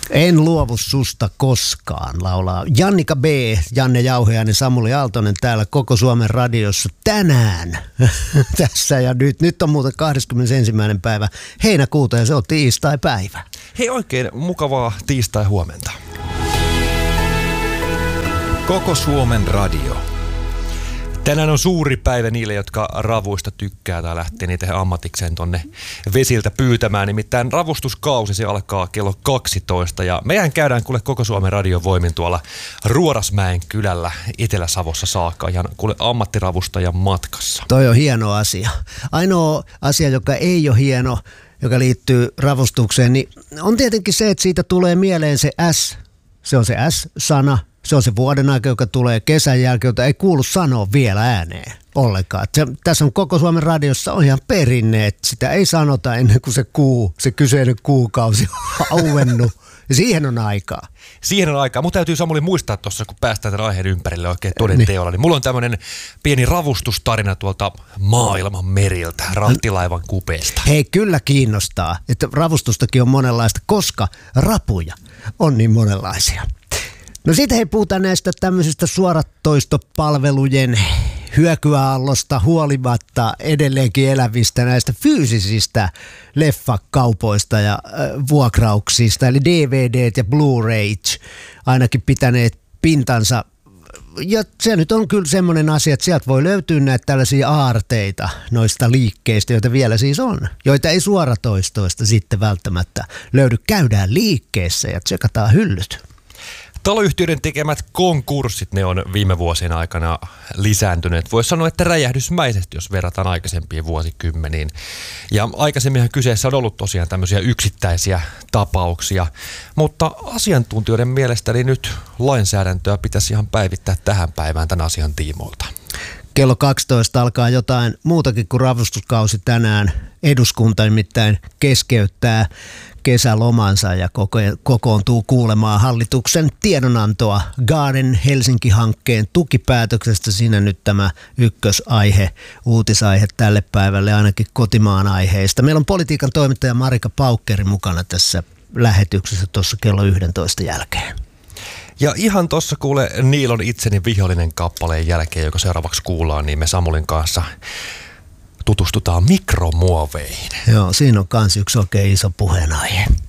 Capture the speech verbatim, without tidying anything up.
En luovu susta koskaan, laulaa Jannika B, Janne Jauhiainen, Samuli Aaltonen täällä Koko Suomen radiossa tänään. Tässä ja nyt. Nyt on muuten kahdeskymmenesensimmäinen päivä heinäkuuta ja se on tiistai-päivä. Hei, oikein mukavaa tiistai-huomenta. Koko Suomen radio. Tänään on suuri päivä niille, jotka ravuista tykkää tai lähtee niitä ammatikseen tonne vesiltä pyytämään. Nimittäin ravustuskausi, se alkaa kello kaksitoista ja meidän käydään kuule Koko Suomen radion voimin tuolla Ruorasmäen kylällä Etelä-Savossa saakka ihan kuule ammattiravustajan matkassa. Toi on hieno asia. Ainoa asia, joka ei ole hieno, joka liittyy ravustukseen, niin on tietenkin se, että siitä tulee mieleen se S. Se on se S-sana. Se on se vuoden aika, joka tulee kesän jälkeen, jota ei kuulu sanoa vielä ääneen ollenkaan. Se, tässä on Koko Suomen radiossa on ihan perinne, että sitä ei sanota ennen kuin se kuu, se kyseinen kuukausi on auennut. Ja siihen on aikaa. Siihen on aikaa. Mun täytyy Samuli muistaa tuossa, kun päästään tämän aiheen ympärille oikein toden teolla. Niin mulla on tämmöinen pieni ravustustarina tuolta maailman meriltä, rahtilaivan kupeesta. Hei, kyllä kiinnostaa, että ravustustakin on monenlaista, koska rapuja on niin monenlaisia. No sitten hei, puhutaan näistä tämmöisistä suoratoistopalvelujen hyökyaallosta huolimatta edelleenkin elävistä näistä fyysisistä leffakaupoista ja äh, vuokrauksista, eli D V D:t ja Blu-rayt ainakin pitäneet pintansa. Ja se nyt on kyllä semmoinen asia, että sieltä voi löytyä näitä tällaisia aarteita noista liikkeistä, joita vielä siis on, joita ei suoratoistoista sitten välttämättä löydy. Käydään liikkeessä ja tsekataan hyllyt. Taloyhtiöiden tekemät konkurssit, ne on viime vuosien aikana lisääntyneet. Voisi sanoa, että räjähdysmäisesti, jos verrataan aikaisempiin vuosikymmeniin. Ja aikaisemminhan kyseessä on ollut tosiaan tämmöisiä yksittäisiä tapauksia, mutta asiantuntijoiden mielestä niin nyt lainsäädäntöä pitäisi ihan päivittää tähän päivään tämän asian tiimoilta. Kello kaksitoista alkaa jotain muutakin kuin ravustuskausi tänään. Eduskunta nimittäin keskeyttää kesälomansa ja kokoontuu kuulemaan hallituksen tiedonantoa Garden Helsinki-hankkeen tukipäätöksestä. Siinä nyt tämä ykkösaihe, uutisaihe tälle päivälle ainakin kotimaan aiheista. Meillä on politiikan toimittaja Marika Paukkeri mukana tässä lähetyksessä tuossa kello yksitoista jälkeen. Ja ihan tuossa kuule Niilon itseni vihollinen kappaleen jälkeen, joka seuraavaksi kuullaan, niin me Samulin kanssa tutustutaan mikromuoveihin. Joo, siinä on kans yksi oikein iso puheenaihe.